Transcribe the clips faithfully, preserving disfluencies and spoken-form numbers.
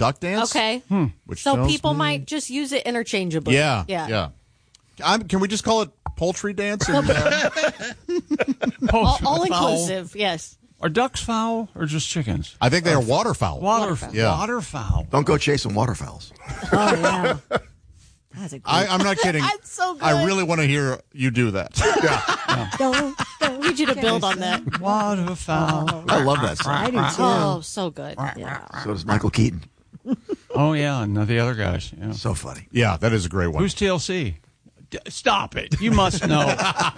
duck dance. Okay. Hmm. Which so tells people me- might just use it interchangeably. Yeah, Yeah. yeah. I'm, can we just call it poultry dance? And, uh, All, all inclusive, yes. Are ducks fowl or just chickens? I think they are waterfowl. Waterfowl. Yeah. Waterfowl. Don't go chasing waterfowls. Oh, yeah. That's a great I, I'm not kidding. That's so good. I really want to hear you do that. Yeah. Don't, don't I need you to build on that. Waterfowl. I love that song. I do too. Oh, so good. Yeah. So does Michael Keaton. Oh, yeah, and the other guys. Yeah. So funny. Yeah, that is a great one. Who's T L C? D- Stop it. You must know.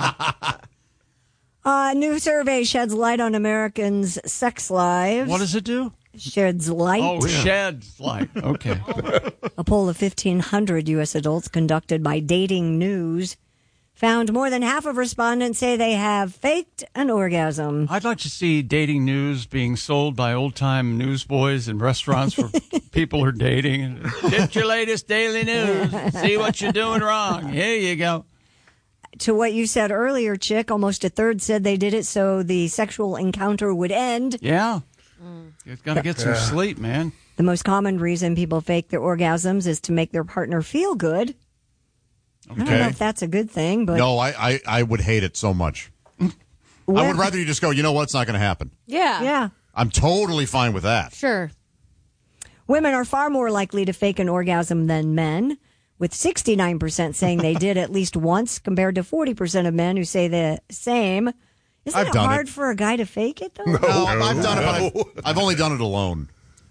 A new survey sheds light on Americans' sex lives. What does it do? Sheds light. Oh, sheds light. Okay. A poll of fifteen hundred U S adults conducted by Dating News found more than half of respondents say they have faked an orgasm. I'd like to see dating news being sold by old-time newsboys in restaurants for people who are dating. Get your latest daily news. See what you're doing wrong. Here you go. To what you said earlier, Chick, almost a third said they did it so the sexual encounter would end. Yeah. You've got to get some sleep, man. The most common reason people fake their orgasms is to make their partner feel good. I don't know Okay. if that's a good thing, but No, I, I, I would hate it so much. I would rather you just go, you know what, it's not going to happen. Yeah. yeah. I'm totally fine with that. Sure. Women are far more likely to fake an orgasm than men, with sixty-nine percent saying they did at least once, compared to forty percent of men who say the same. Isn't I've it done hard it. for a guy to fake it, though? No, I've done it, but I've, I've only done it alone.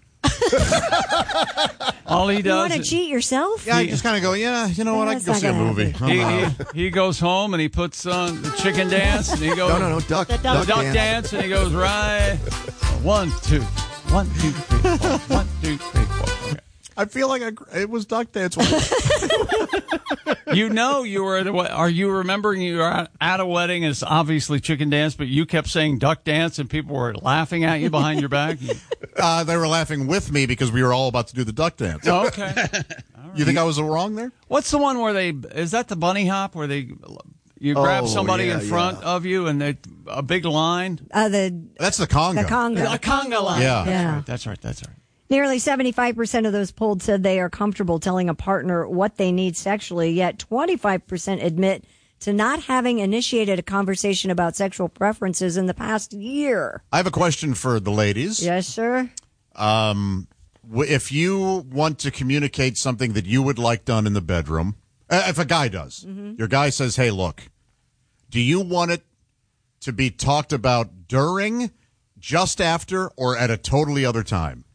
All he You does want to is cheat yourself? Yeah, I just kind of go, yeah, you know what, I That's can go not see a gonna movie. happen. he, I'm out. he, he goes home and he puts on the chicken dance and he goes No, no, no. Duck. The duck, duck dance. dance. and he goes right one two one two three four one two three four. Okay. I feel like I, it was duck dance. You know you were at a we- are you remembering you were at- at a wedding? It's obviously chicken dance, but you kept saying duck dance and people were laughing at you behind your back. uh, they were laughing with me because we were all about to do the duck dance. Oh, okay. You think I was wrong there? What's the one where they is that the bunny hop where they you grab Oh, somebody yeah, in front yeah. of you and they a big line? Uh, the That's the conga. the conga. A conga line. Yeah. Yeah. That's right. That's right. Nearly seventy-five percent of those polled said they are comfortable telling a partner what they need sexually, yet twenty-five percent admit to not having initiated a conversation about sexual preferences in the past year. I have a question for the ladies. Yes, sir? Um, w- if you want to communicate something that you would like done in the bedroom, uh, if a guy does, your guy says, hey, look, do you want it to be talked about during, just after, or at a totally other time?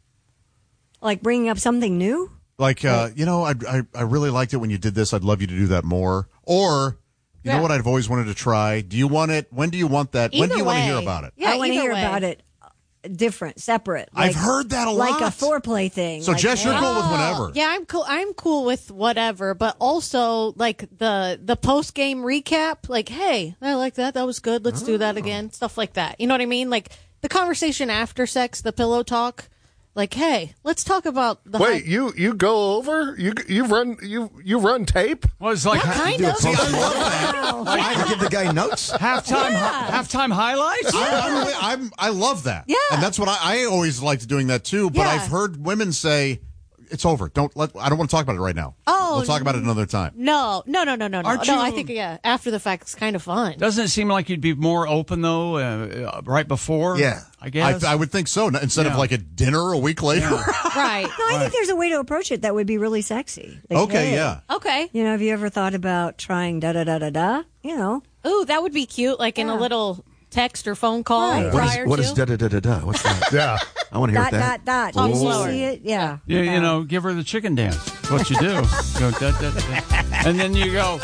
Like bringing up something new? Like, uh, you know, I, I I really liked it when you did this. I'd love you to do that more. Or, you Yeah. know what I've always wanted to try? Do you want it? When do you want that? when Either do you want to way. hear about it? Yeah, I want to either hear way. about it uh, different, separate. I've like- heard that a Like a lot. foreplay thing. So, like, Jess, you're hey, cool with whenever. Yeah, I'm cool. I'm cool with whatever, but also like the the post game recap. Like, hey, I like that. That was good. Let's do that again. Stuff like that. You know what I mean? Like the conversation after sex, the pillow talk. Like, hey, let's talk about the Wait, high- you you go over? You you run you you run tape? Well, it's like Yeah, kind of. See, I love that. I give the guy notes. halftime halftime highlights. I, I'm, really- I'm, I love that. Yeah. And that's what I, I always liked doing that too. But Yeah. I've heard women say, it's over. Don't let, I don't want to talk about it right now. Oh, We'll talk about it another time. No, no, no, no, no, no. Aren't No, you- I think yeah. After the fact, it's kind of fun. Doesn't it seem like you'd be more open though, uh, uh, right before? Yeah. I guess. I, I would think so. Instead of Yeah. like a dinner a week later. Right. No, I think there's a way to approach it that would be really sexy. Like, Okay, hey, yeah. Okay. You know, have you ever thought about trying da da da da da? You know, Ooh, that would be cute. Like in a Yeah. little text or phone call Right. What is prior what to. is da da da da da? What's that? Yeah. I want to hear dot that. dot dot. Talk Did you slower. see it? Yeah. You, Yeah. you know, give her the chicken dance. That's what you do. Go, da, da, da. And then you go.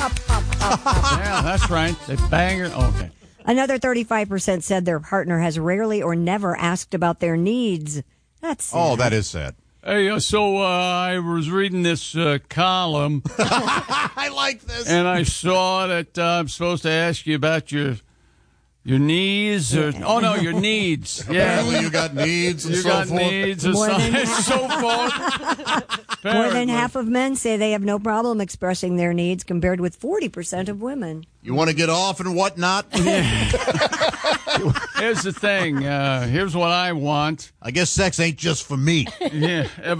Yeah, that's right. They bang her. Okay. Another thirty-five percent said their partner has rarely or never asked about their needs. That's Oh, sad. that is sad. Hey, uh, so uh, I was reading this uh, column, I like this. and I saw that uh, I'm supposed to ask you about your your knees. Or, oh no, your needs. Apparently Yeah, you got needs and you so got forth. needs and More so, than- so forth. More than Apparently. half of men say they have no problem expressing their needs, compared with forty percent of women. You want to get off and whatnot? Here's the thing. Uh, here's what I want. I guess sex ain't just for me. Yeah.